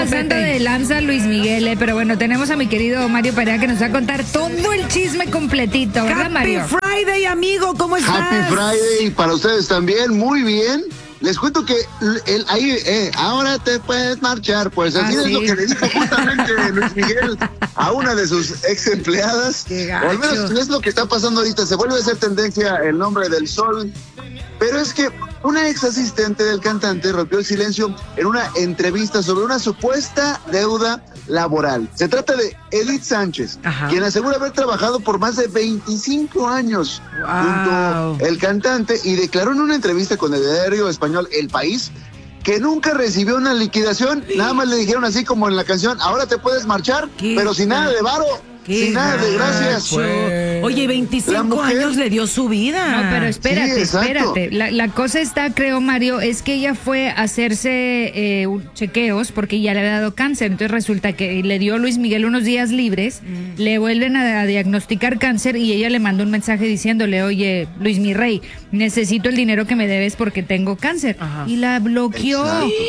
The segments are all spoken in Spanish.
pasando de lanza Luis Miguel, pero bueno, tenemos a mi querido Mario Perea que nos va a contar todo el chisme completito, ¿verdad, Mario? Happy Friday, amigo, ¿cómo estás? Happy Friday para ustedes también, muy bien. Les cuento que ahora te puedes marchar, pues así es lo que le dijo justamente Luis Miguel a una de sus ex empleadas. O al menos es lo que está pasando ahorita, se vuelve a hacer tendencia el nombre del sol. Pero es que una ex asistente del cantante rompió el silencio en una entrevista sobre una supuesta deuda laboral. Se trata de Edith Sánchez, quien asegura haber trabajado por más de 25 años junto el cantante y declaró en una entrevista con el diario español El País que nunca recibió una liquidación. Nada más le dijeron así como en la canción, ahora te puedes marchar, pero sin nada de varo. Sin nada de gracias. Oye, 25 años le dio su vida. No, pero espérate. La cosa está, creo, Mario, es que ella fue a hacerse chequeos porque ya le había dado cáncer. Entonces resulta que le dio Luis Miguel unos días libres, le vuelven a diagnosticar cáncer y ella le mandó un mensaje diciéndole, oye, Luis mi rey, necesito el dinero que me debes porque tengo cáncer. Y la bloqueó.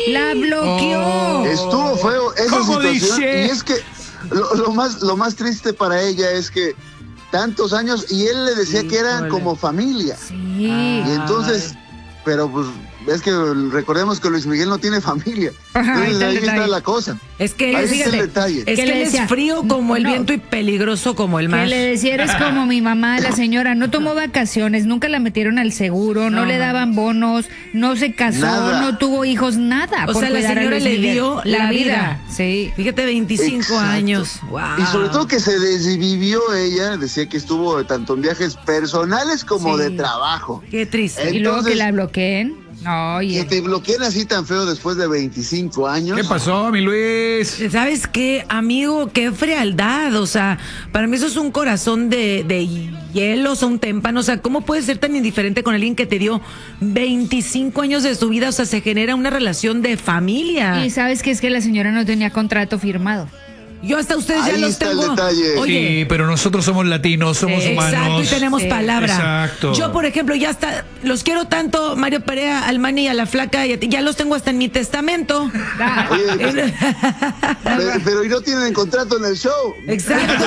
Estuvo feo esa ¿Cómo situación. dice? Y es que lo más triste para ella es que tantos años y él le decía que eran como familia. Sí. Y entonces, pero pues es que recordemos que Luis Miguel no tiene familia. Entonces ahí está la cosa. Es que ahí está el detalle. Es que él es frío como el viento y peligroso como el mar. Que le decía, eres como mi mamá, la señora, no tomó vacaciones, nunca la metieron al seguro, no le daban bonos, no se casó, no tuvo hijos, nada. O sea, la señora le dio la vida. Sí. Fíjate, 25 años. Wow. Y sobre todo que se desvivió ella, decía que estuvo tanto en viajes personales como de trabajo. Qué triste. Entonces, y luego que la bloqueen. No, que te bloqueen así tan feo después de 25 años. ¿Qué pasó, mi Luis? ¿Sabes qué, amigo? Qué frialdad. O sea, para mí eso es un corazón de hielo, o sea, un témpano. O sea, ¿cómo puedes ser tan indiferente con alguien que te dio 25 años de su vida? O sea, se genera una relación de familia. Y sabes que es que la señora no tenía contrato firmado. Yo hasta ustedes ya los tengo. El detalle. Oye, Sí, pero nosotros somos latinos, somos humanos. Exacto, y tenemos palabra. Exacto. Yo, por ejemplo, ya hasta los quiero tanto, Mario Perea, al Manny y a la Flaca, y a ti, ya los tengo hasta en mi testamento. Oye, pero y no tienen contrato en el show. Exacto.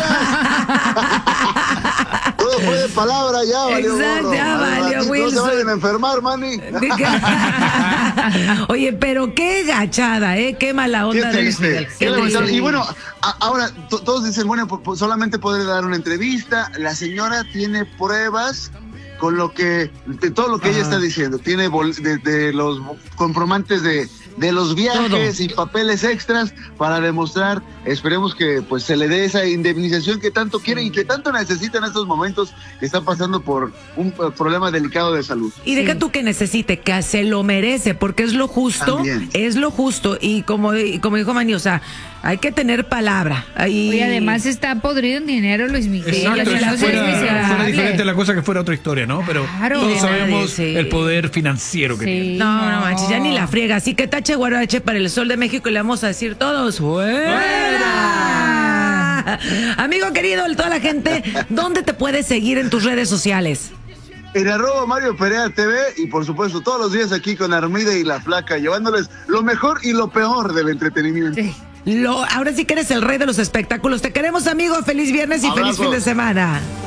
Todo fue de palabra, ya valió. Exacto, ya valió, Wilson. No se vayan a enfermar, Manny. Oye, pero qué gachada, qué mala onda. Qué triste. Qué triste. Y bueno, ahora todos dicen, bueno, solamente poder dar una entrevista. La señora tiene pruebas con lo que, de todo lo que ella está diciendo. Tiene de los comprobantes de los viajes y papeles extras para demostrar, esperemos que pues se le dé esa indemnización que tanto quiere y que tanto necesita en estos momentos que está pasando por un problema delicado de salud. Y deja tú que necesite, que se lo merece, porque es lo justo, y como dijo Manny, o sea, hay que tener palabra. Y además está podrido en dinero Luis Miguel. Exacto, fuera diferente la cosa que fuera otra historia, ¿no? Pero todos sabemos el poder financiero que tiene. No manches, ya ni la friega. Así que tache guarache para el Sol de México y le vamos a decir todos ¡fuera! Amigo querido, toda la gente, ¿dónde te puedes seguir en tus redes sociales? En @Mario Perea TV y por supuesto todos los días aquí con Armida y la Flaca, llevándoles lo mejor y lo peor del entretenimiento. Sí. Ahora sí que eres el rey de los espectáculos. Te queremos, amigo. Feliz viernes y feliz fin de semana.